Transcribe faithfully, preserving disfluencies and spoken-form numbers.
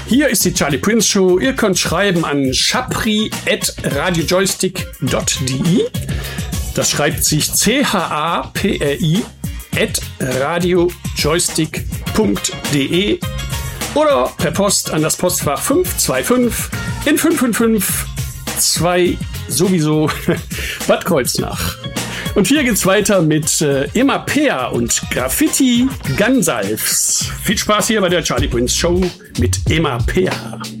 Hier ist die Charlie Prince Show. Ihr könnt schreiben an chapri at radiojoystick punkt de. Das schreibt sich C H A P R I at radiojoystick punkt de oder per Post an das Postfach fünf zwei fünf in fünf fünf fünf zwei sowieso Bad Kreuznach. Und hier geht's weiter mit äh, Emma Peer und Graffiti Gunsalves. Viel Spaß hier bei der Charlie Prince Show mit Emma Peer.